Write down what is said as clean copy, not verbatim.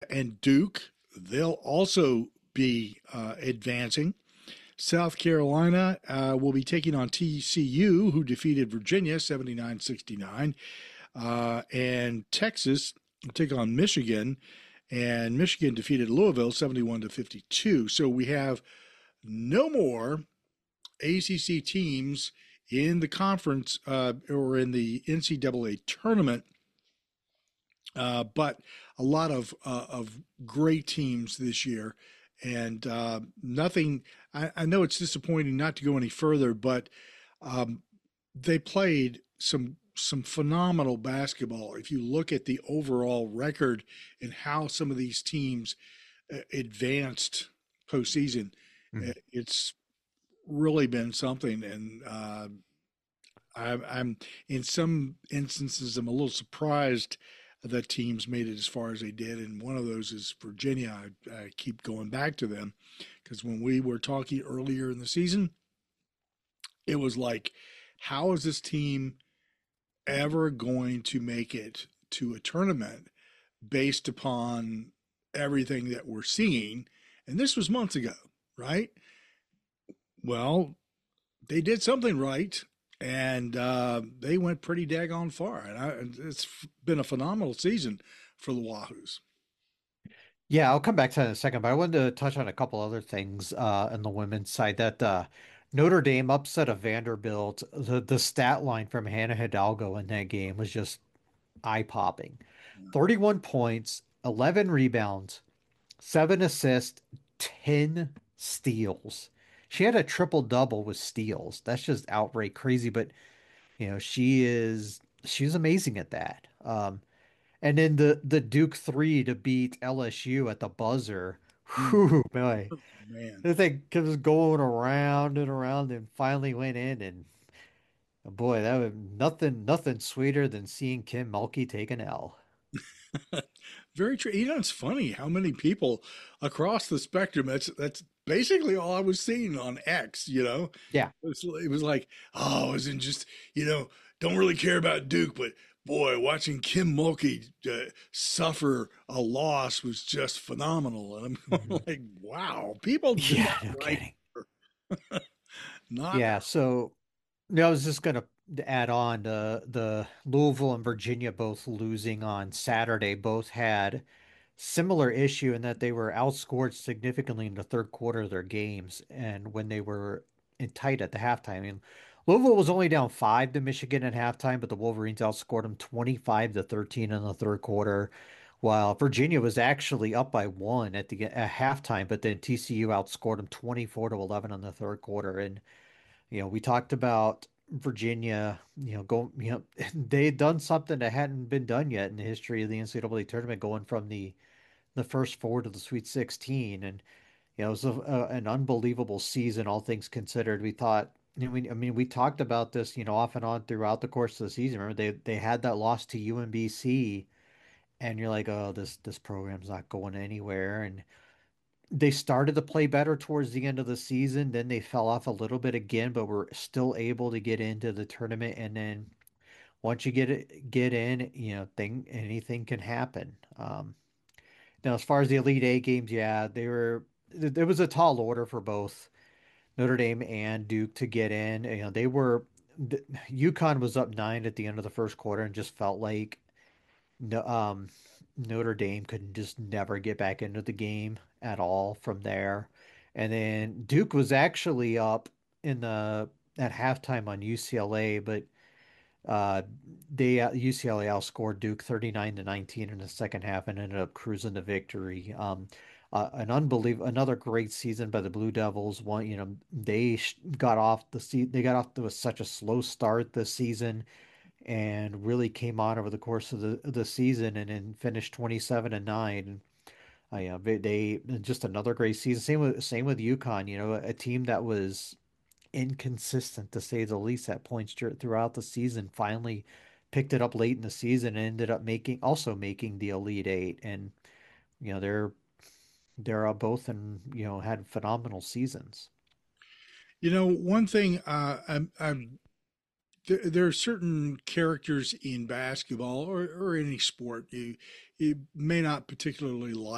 and Duke, they'll also be advancing. South Carolina will be taking on TCU, who defeated Virginia 79-69. And Texas will take on Michigan, and Michigan defeated Louisville 71-52. So we have no more ACC teams in the conference or in the NCAA tournament, but a lot of great teams this year. And nothing. I know it's disappointing not to go any further, but they played some phenomenal basketball. If you look at the overall record and how some of these teams advanced postseason, Mhm. it's really been something. And I'm in some instances I'm a little surprised that teams made it as far as they did, and one of those is Virginia. I keep going back to them because when we were talking earlier in the season, it was like, how is this team ever going to make it to a tournament based upon everything that we're seeing? And this was months ago, right? Well, they did something right, and they went pretty daggone far. And it's been a phenomenal season for the Wahoos. Yeah, I'll come back to that in a second, but I wanted to touch on a couple other things on the women's side. That Notre Dame upset of Vanderbilt. The stat line from Hannah Hidalgo in that game was just eye-popping. 31 points, 11 rebounds, 7 assists, 10 steals. She had a triple double with steals. That's just outright crazy, but she's amazing at that. And then the Duke three to beat LSU at the buzzer. Mm. Whew, boy. Oh, man. The thing was going around and around and finally went in and boy, that was nothing sweeter than seeing Kim Mulkey take an L. Very true. It's funny how many people across the spectrum. That's basically all I was seeing on X. Yeah. It was like, oh, I wasn't just don't really care about Duke, but boy, watching Kim Mulkey suffer a loss was just phenomenal. And I'm Mhm. going like, wow, people do Yeah, not no like kidding. her. Not Yeah, so no, I was just gonna add on the Louisville and Virginia both losing on Saturday, both had similar issue in that they were outscored significantly in the third quarter of their games and when they were in tight at the halftime. I mean, Louisville was only down 5 to Michigan at halftime, but the Wolverines outscored them 25-13 in the third quarter, while Virginia was actually up by 1 at halftime, but then TCU outscored them 24-11 in the third quarter. And we talked about Virginia, they had done something that hadn't been done yet in the history of the NCAA tournament, going from the first four to the Sweet 16. And, it was an unbelievable season, all things considered. We thought, I mean, we talked about this, off and on throughout the course of the season. Remember, they had that loss to UMBC, and you're like, oh, this program's not going anywhere. And they started to play better towards the end of the season. Then they fell off a little bit again, but were still able to get into the tournament. And then once you get in, anything can happen. Now, as far as the Elite Eight games, yeah, there was a tall order for both Notre Dame and Duke to get in. UConn was up 9 at the end of the first quarter and just felt like no, Notre Dame could just never get back into the game at all from there. And then Duke was actually up in the at halftime on UCLA, but uh, UCLA outscored Duke 39-19 in the second half and ended up cruising to victory. Another great season by the Blue Devils. They got off to such a slow start this season and really came on over the course of the season and then finished 27-9. They just another great season. Same with UConn. A team that was inconsistent to say the least at points throughout the season finally picked it up late in the season and ended up making the Elite Eight. And they're both and had phenomenal seasons. one thing there are certain characters in basketball or any sport you may not particularly like.